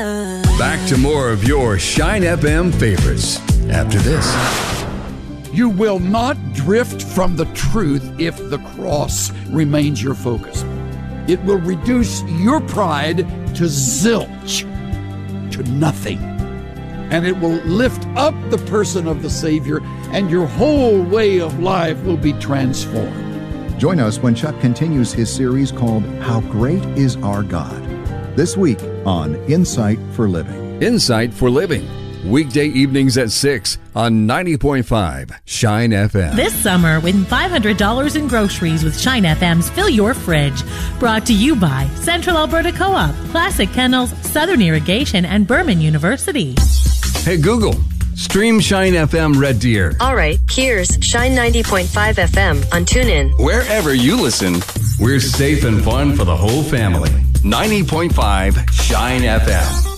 Back to more of your Shine FM favorites after this. You will not drift from the truth if the cross remains your focus. It will reduce your pride to zilch, to nothing. And it will lift up the person of the Savior, and your whole way of life will be transformed. Join us when Chuck continues his series called How Great Is Our God? This week on Insight for Living. Insight for Living. Weekday evenings at 6 on 90.5 Shine FM. This summer, win $500 in groceries with Shine FM's Fill Your Fridge. Brought to you by Central Alberta Co-op, Classic Kennels, Southern Irrigation, and Berman University. Hey Google, stream Shine FM Red Deer. All right, here's Shine 90.5 FM on TuneIn. Wherever you listen, we're safe and fun for the whole family. 90.5 Shine FM.